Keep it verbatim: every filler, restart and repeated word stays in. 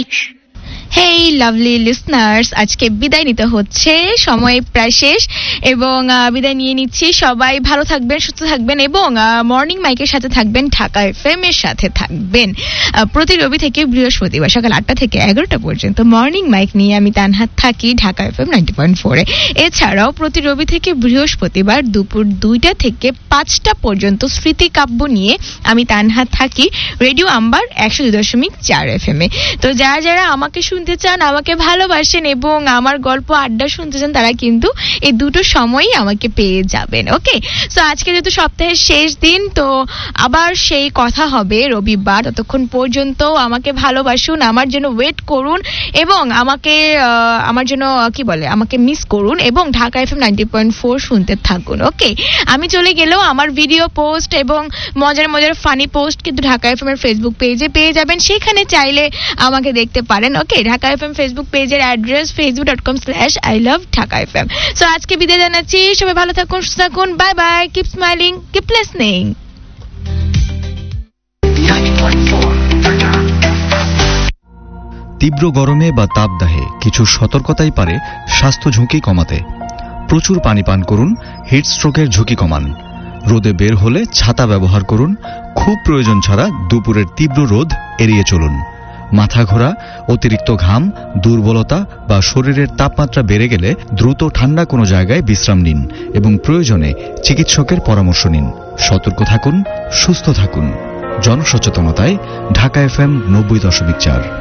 হেই lovely listeners, আজকে বিদায় নিতে হচ্ছে, সময় প্রায় শেষ এবং বিদায় নিয়ে নিচ্ছি। সবাই ভালো থাকবেন, সুস্থ থাকবেন এবং মর্নিং মাইকের সাথে থাকবেন, ঢাকা এফএম এর সাথে থাকবেন। প্রতি রবি থেকে বৃহস্পতিবার সকাল আটটা থেকে এগারোটা পর্যন্ত মর্নিং মাইক নিয়ে আমি তানহা থাকি ঢাকা এফএম নাইনটি পয়েন্ট ফোরে। এছাড়াও প্রতি রবি থেকে বৃহস্পতিবার দুপুর দুইটা থেকে পাঁচটা পর্যন্ত স্মৃতি কাব্য নিয়ে আমি তানহা থাকি রেডিও আম্বার একশো দুই দশমিক চার এফএম এ। তো যারা যারা আমাকে শুনতে চান, আমাকে ভালোবাসেন এবং আমার গল্প আড্ডা শুনতে চান, তারা কিন্তু এই দুটো সময়ই আমাকে পেয়ে যাবেন। ওকে, সো আজকে যেহেতু সপ্তাহের শেষ দিন, তো আবার সেই কথা হবে রবিবার। ততক্ষণ পর্যন্ত আমাকে ভালোবাসুন, আমার জন্য ওয়েট করুন এবং আমাকে আমার জন্য কি বলে আমাকে মিস করুন এবং Dhaka FM ninety point four শুনতে থাকুন। ওকে, আমি চলে গেলেও আমার ভিডিও পোস্ট এবং মজার মজার ফানি পোস্ট কিন্তু ঢাকা এফএম এর ফেসবুক পেজে পেয়ে যাবেন, সেখানে চাইলে আমাকে দেখতে পারেন। ওকে, ঢাকা এফএম ফেসবুক পেজের address Facebook dot com slash I love Dhaka FM. So আজকে বিদায় জানাচ্ছি, সবাই ভালো থাকুন, সুস্থ থাকুন, bye bye, keep smiling, keep listening. তীব্র গরমে বা তাপদাহে কিছু সতর্কতাই পারে স্বাস্থ্য ঝুঁকি কমাতে। প্রচুর পানি পান করুন, হিটস্ট্রোকের ঝুঁকি কমান। রোদে বের হলে ছাতা ব্যবহার করুন, খুব প্রয়োজন ছাড়া দুপুরের তীব্র রোদ এড়িয়ে চলুন। মাথা ঘোরা, অতিরিক্ত ঘাম, দুর্বলতা বা শরীরের তাপমাত্রা বেড়ে গেলে দ্রুত ঠান্ডা কোনো জায়গায় বিশ্রাম নিন এবং প্রয়োজনে চিকিৎসকের পরামর্শ নিন। সতর্ক থাকুন, সুস্থ থাকুন। জনসচেতনতায় ঢাকা এফএম নব্বই দশমিক চার।